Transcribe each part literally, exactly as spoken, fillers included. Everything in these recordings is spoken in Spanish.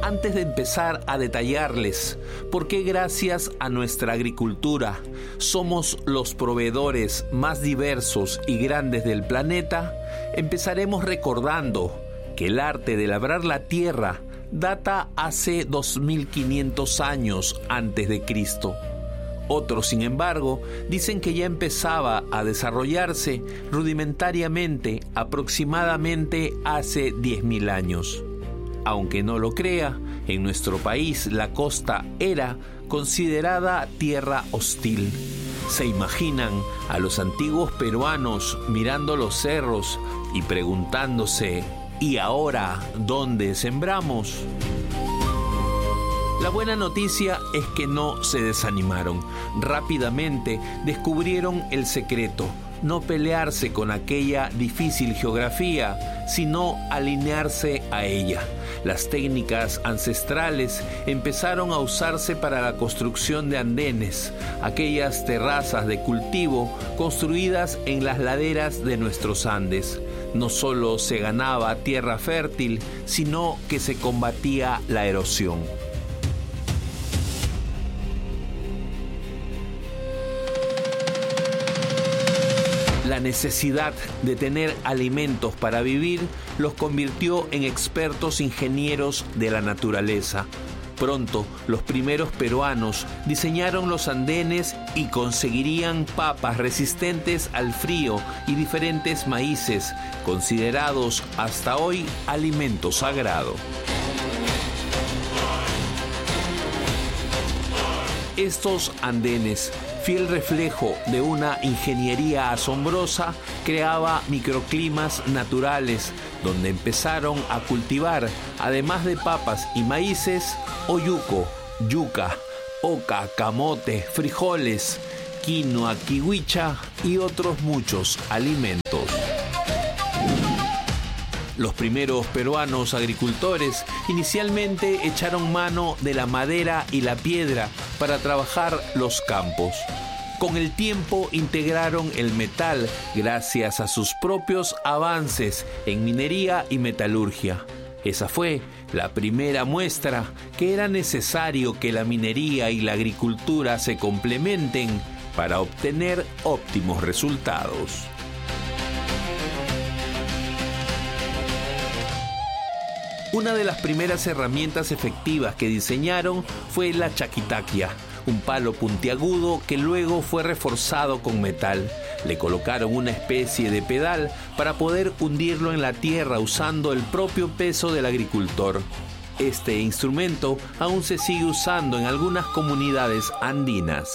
Antes de empezar a detallarles por qué gracias a nuestra agricultura somos los proveedores más diversos y grandes del planeta, empezaremos recordando que el arte de labrar la tierra data hace dos mil quinientos años antes de Cristo. Otros, sin embargo, dicen que ya empezaba a desarrollarse rudimentariamente aproximadamente hace diez mil años. Aunque no lo crea, en nuestro país la costa era considerada tierra hostil. ¿Se imaginan a los antiguos peruanos mirando los cerros y preguntándose, ¿y ahora dónde sembramos? La buena noticia es que no se desanimaron. Rápidamente descubrieron el secreto: no pelearse con aquella difícil geografía, sino alinearse a ella. Las técnicas ancestrales empezaron a usarse para la construcción de andenes, aquellas terrazas de cultivo construidas en las laderas de nuestros Andes. No solo se ganaba tierra fértil, sino que se combatía la erosión. La necesidad de tener alimentos para vivir los convirtió en expertos ingenieros de la naturaleza. Pronto, los primeros peruanos diseñaron los andenes y conseguirían papas resistentes al frío y diferentes maíces, considerados hasta hoy alimento sagrado. Estos andenes, fiel reflejo de una ingeniería asombrosa, creaba microclimas naturales donde empezaron a cultivar, además de papas y maíces, oyuco, yuca, oca, camote, frijoles, quinoa, kiwicha y otros muchos alimentos. Los primeros peruanos agricultores inicialmente echaron mano de la madera y la piedra para trabajar los campos. Con el tiempo integraron el metal gracias a sus propios avances en minería y metalurgia. Esa fue la primera muestra que era necesario que la minería y la agricultura se complementen para obtener óptimos resultados. Una de las primeras herramientas efectivas que diseñaron fue la chaquitaquia, un palo puntiagudo que luego fue reforzado con metal. Le colocaron una especie de pedal para poder hundirlo en la tierra usando el propio peso del agricultor. Este instrumento aún se sigue usando en algunas comunidades andinas.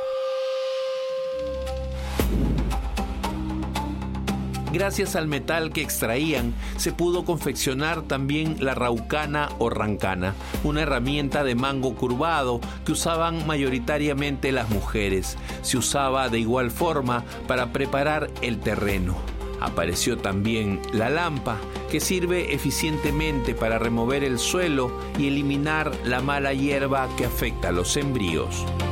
Gracias al metal que extraían, se pudo confeccionar también la raucana o rancana, una herramienta de mango curvado que usaban mayoritariamente las mujeres. Se usaba de igual forma para preparar el terreno. Apareció también la lampa, que sirve eficientemente para remover el suelo y eliminar la mala hierba que afecta a los sembríos.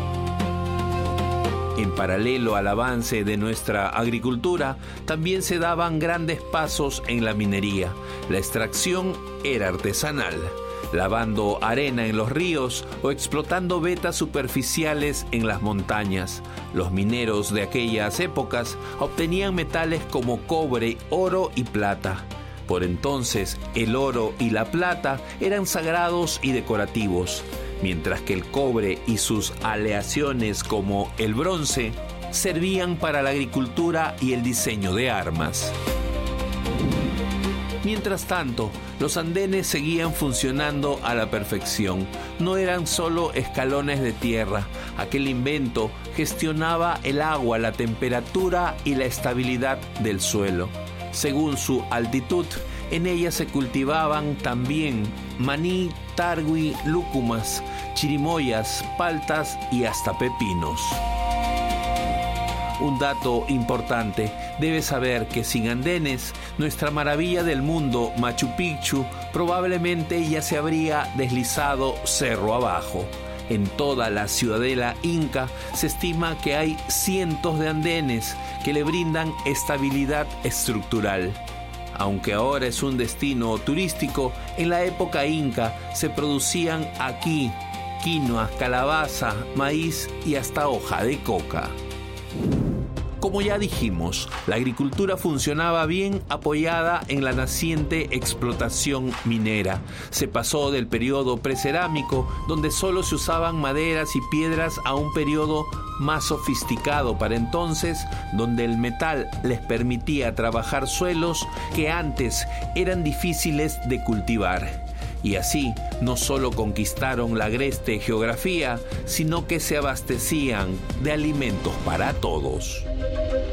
En paralelo al avance de nuestra agricultura, también se daban grandes pasos en la minería. La extracción era artesanal, lavando arena en los ríos o explotando vetas superficiales en las montañas. Los mineros de aquellas épocas obtenían metales como cobre, oro y plata. Por entonces, el oro y la plata eran sagrados y decorativos, mientras que el cobre y sus aleaciones como el bronce servían para la agricultura y el diseño de armas. Mientras tanto, los andenes seguían funcionando a la perfección. No eran solo escalones de tierra. Aquel invento gestionaba el agua, la temperatura y la estabilidad del suelo. Según su altitud, en ella se cultivaban también maní, targui, lúcumas, chirimoyas, paltas y hasta pepinos. Un dato importante, debes saber que sin andenes, nuestra maravilla del mundo, Machu Picchu, probablemente ya se habría deslizado cerro abajo. En toda la ciudadela inca se estima que hay cientos de andenes que le brindan estabilidad estructural. Aunque ahora es un destino turístico, en la época inca se producían aquí quinoa, calabaza, maíz y hasta hoja de coca. Como ya dijimos, la agricultura funcionaba bien apoyada en la naciente explotación minera. Se pasó del periodo precerámico, donde solo se usaban maderas y piedras, a un periodo más sofisticado para entonces, donde el metal les permitía trabajar suelos que antes eran difíciles de cultivar. Y así no solo conquistaron la agreste geografía, sino que se abastecían de alimentos para todos.